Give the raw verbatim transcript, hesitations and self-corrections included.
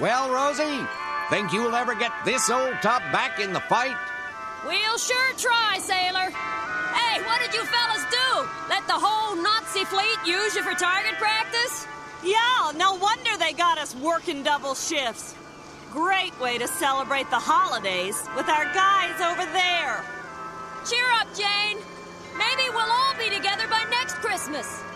Well, Rosie, think you'll ever get this old top back in the fight? We'll sure try, sailor. Hey, what did you fellas do? Let the whole Nazi fleet use you for target practice? Yeah, no wonder they got us working double shifts. Great way to celebrate the holidays with our guys over there. Cheer up, Jane. Maybe we'll all be together by next Christmas.